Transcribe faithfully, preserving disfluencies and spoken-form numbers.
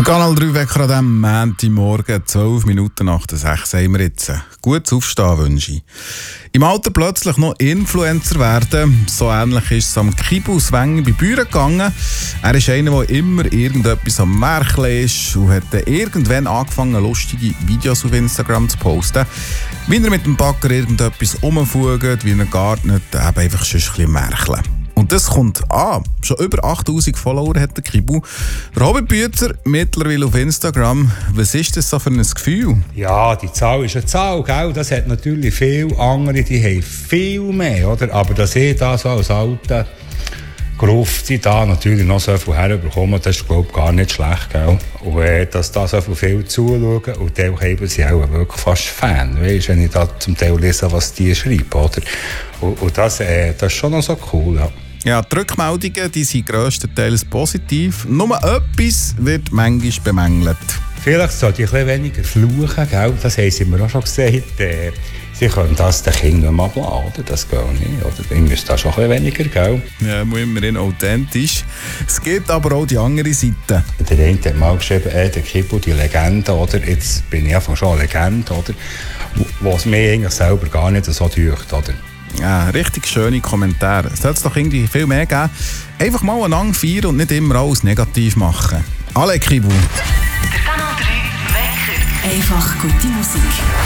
Der Kanal drei Wecker an diesem Montagmorgen, zwölf Minuten nach der sechs haben wir jetzt. Gutes Aufstehen wünsche ich. Im Alter plötzlich noch Influencer werden, so ähnlich ist es am Kibu Swengen bei Büren gegangen. Er ist einer, der immer irgendetwas am Märcheln ist und hat dann irgendwann angefangen, lustige Videos auf Instagram zu posten. Wie er mit dem Backer irgendetwas umfugt, wie er gartnet, eben einfach schon ein bisschen märcheln. Und das kommt an. Schon über achttausend Follower hat der Kibu. Robert Büzer, mittlerweile auf Instagram. Was ist das so für ein Gefühl? Ja, die Zahl ist eine Zahl, gell? Das hat natürlich viele andere, die haben viel mehr, oder? Aber dass ich da so als alter Grufti da natürlich noch so viel herbekomme, das ist, glaube ich, gar nicht schlecht, gell? Und äh, dass da so viel zuschauen und die haben sie auch wirklich fast Fan, weißt, wenn ich da zum Teil lese, was die schreiben, oder? Und, und das, äh, das ist schon noch so cool, ja. Ja, die Rückmeldungen die sind grösstenteils positiv. Nur etwas wird manchmal bemängelt. Vielleicht sollte ich ein bisschen weniger fluchen, gell? Das haben sie mir auch schon gesagt. Äh, sie können das den Kindern mal abladen, das geht nicht. Oder? Ich müsste da schon ein bisschen weniger, gell? Ja, muss immerhin authentisch. Es gibt aber auch die andere Seite. Der eine hat mal geschrieben, äh, der Kibu, die Legende, oder? Jetzt bin ich einfach schon eine Legende, oder? Was mir eigentlich selber gar nicht so deucht, oder? Ja, richtig schöne Kommentare. Es sollte es doch irgendwie viel mehr geben. Einfach mal einander feiern und nicht immer alles negativ machen. Alle Kibu. Der Kanal drei Wecker. Einfach gute Musik.